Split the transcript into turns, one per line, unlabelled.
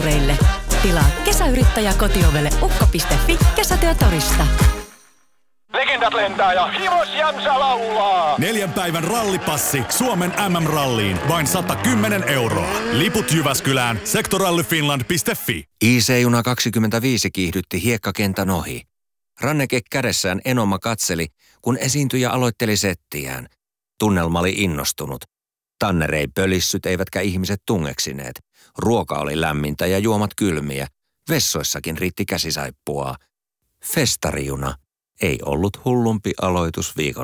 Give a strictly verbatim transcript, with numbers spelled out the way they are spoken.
Reille. Tilaa kesäyrittäjä kotiovelle ukko piste fi kesätyötorista.
Legendat lentää ja Himos Jämsä laulaa.
Neljän päivän rallipassi Suomen M M-ralliin. Vain sata kymmenen euroa. Liput Jyväskylään. sektorallyfinland piste fi.
I C-juna kaksikymmentäviisi kiihdytti hiekkakentän ohi. Ranneke kädessään Enoma katseli, kun esiintyjä aloitteli settiään. Tunnelma oli innostunut. Tanner ei pölissyt eivätkä ihmiset tungeksineet. Ruoka oli lämmintä ja juomat kylmiä. Vessoissakin riitti käsisaippua. Festarijuna ei ollut hullumpi aloitus viikon